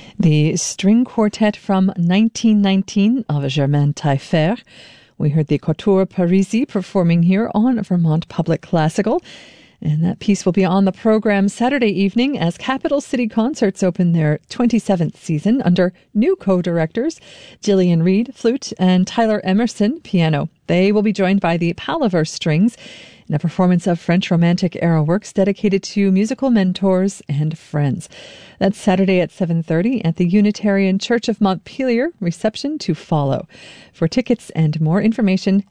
The string quartet from 1919 of Germaine Taillefer. We heard the Quatuor Parisi performing here on Vermont Public Classical. And that piece will be on the program Saturday evening as Capital City Concerts open their 27th season under new co-directors, Gillian Reed, flute, and Tyler Emerson, piano. They will be joined by the Palaver Strings in a performance of French Romantic era works dedicated to musical mentors and friends. That's Saturday at 7:30 at the Unitarian Church of Montpelier. Reception to follow. For tickets and more information,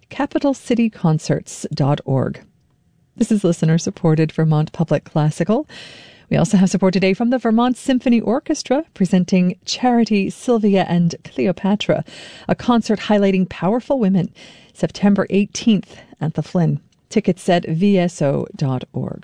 capitalcityconcerts.org. This is listener-supported Vermont Public Classical. We also have support today from the Vermont Symphony Orchestra, presenting Charity, Sylvia, and Cleopatra, a concert highlighting powerful women, September 18th at the Flynn. Tickets at vso.org.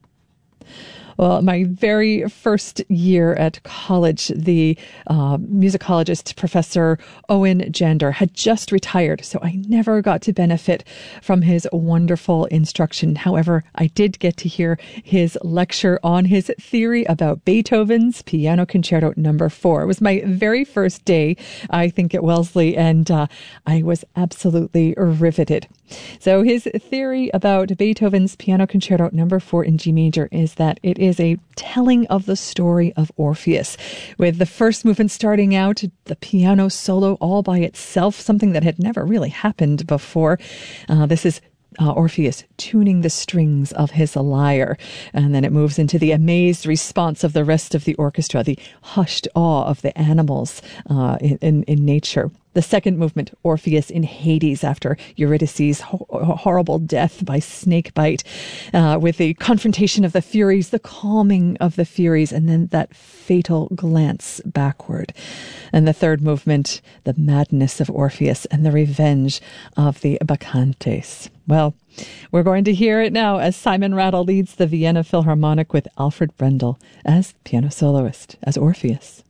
Well, my very first year at college, the musicologist, Professor Owen Jander, had just retired, so I never got to benefit from his wonderful instruction. However, I did get to hear his lecture on his theory about Beethoven's Piano Concerto No. 4. It was my very first day, I think, at Wellesley, and I was absolutely riveted. So his theory about Beethoven's Piano Concerto No. 4 in G major is that it is a telling of the story of Orpheus, with the first movement starting out, the piano solo all by itself, something that had never really happened before. This is Orpheus tuning the strings of his lyre. And then it moves into the amazed response of the rest of the orchestra, the hushed awe of the animals in nature. The second movement, Orpheus in Hades after Eurydice's horrible death by snake bite, with the confrontation of the Furies, the calming of the Furies, and then that fatal glance backward. And the third movement, the madness of Orpheus and the revenge of the Bacchantes. Well, we're going to hear it now as Simon Rattle leads the Vienna Philharmonic with Alfred Brendel as piano soloist, as Orpheus.